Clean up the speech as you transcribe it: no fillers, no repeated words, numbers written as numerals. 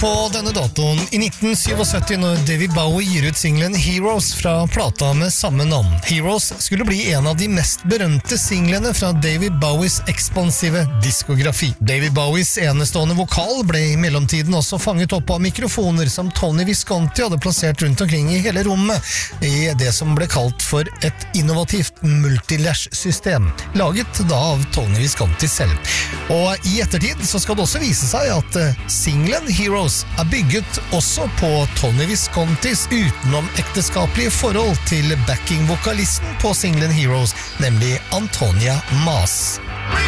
På denne datoen i 1977 når David Bowie gir ut singlen Heroes fra plata med samme navn. Heroes skulle bli en av de mest berømte singlene fra David Bowies ekspansive diskografi. David Bowies enestående vokal ble i mellomtiden også fanget opp av mikrofoner som Tony Visconti hadde plassert rundt omkring i hele rommet, i det som ble kalt for et innovativt multilash-system, laget da av Tony Visconti selv. Og i ettertid så skal det også vise seg at singlen Heroes er bygget også på Tony Viscontis utenomekteskapelige forhold til backing-vokalisten på singlen Heroes, nemlig Antonia Mas.